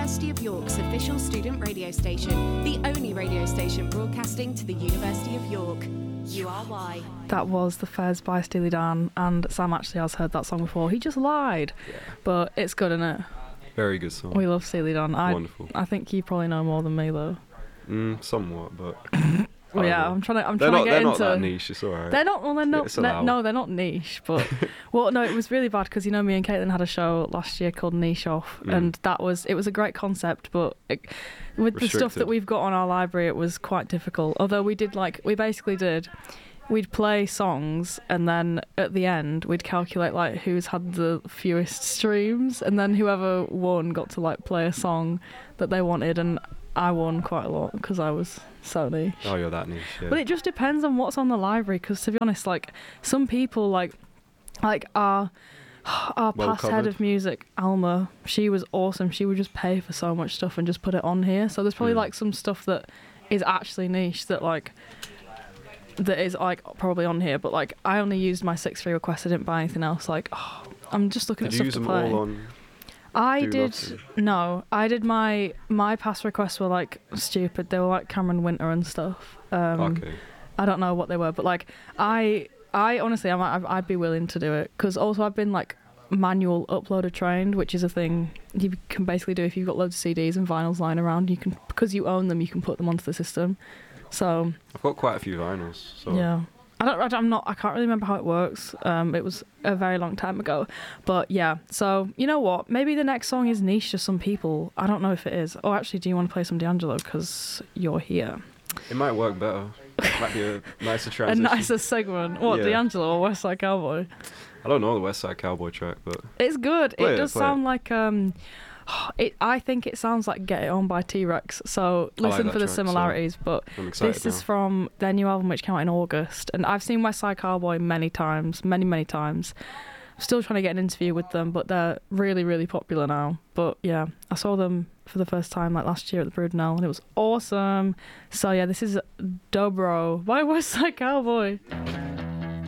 University of York's official student radio station, the only radio station broadcasting to the University of York. URY. That was The Fez by Steely Dan, and Sam actually has heard that song before. He just lied. Yeah. But it's good, isn't it? Very good song. We love Steely Dan. Wonderful. I think you probably know more than me, though. Somewhat, but... Well, yeah, I'm trying to get they're into... They're not that niche, it's alright. They're not, well, they're not, It's allowed. no, they're not niche, but... Well, no, it was really bad, because, you know, me and Caitlin had a show last year called Niche Off, and it was a great concept, but with the stuff that we've got on our library, it was quite difficult. Although we'd play songs, and then at the end, we'd calculate, like, who's had the fewest streams, and then whoever won got to, like, play a song that they wanted, and I won quite a lot, because I was so niche. Oh, you're that niche, yeah. But it just depends on what's on the library, because to be honest, like, some people, like our past head of music, Alma, she was awesome. She would just pay for so much stuff and just put it on here. So there's probably, like, some stuff that is actually niche that, like, that is, like, probably on here, but, like, I only used my 6 free requests. I didn't buy anything else. Like, I'm just looking at stuff to play. Did you use them all on... I did my past requests were, like, stupid. They were like Cameron Winter and stuff. Okay. I don't know what they were, but, like, I honestly, I'd be willing to do it, because also I've been, like, manual uploader trained, which is a thing you can basically do if you've got loads of CDs and vinyls lying around. You can, because you own them, you can put them onto the system. So I've got quite a few vinyls. So. Yeah. I can't really remember how it works. It was a very long time ago. But yeah, so you know what? Maybe the next song is niche to some people. I don't know if it is. Oh, actually, do you want to play some D'Angelo? Because you're here. It might work better. It might be a nicer transition. A nicer segment. What, Yeah. D'Angelo or West Side Cowboy? I don't know the West Side Cowboy track, but... It's good. Play it does it. sound like... I think it sounds like Get It On by T-Rex, so listen that for the track, similarities, but I'm excited this is now. from their new album, which came out in August, and I've seen West Side Cowboy many times. Still trying to get an interview with them, but they're really, really popular now. But yeah, I saw them for the first time, like, last year at the Brudenell, and it was awesome. So yeah, this is Dobro by West Side Cowboy.